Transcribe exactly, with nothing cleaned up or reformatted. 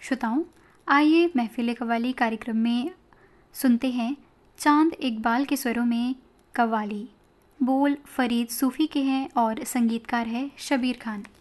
श्रोताओं, आइए महफिल कव्वाली कार्यक्रम में सुनते हैं चांद इकबाल के स्वरों में कव्वाली। बोल फरीद सूफ़ी के हैं और संगीतकार है शबीर खान।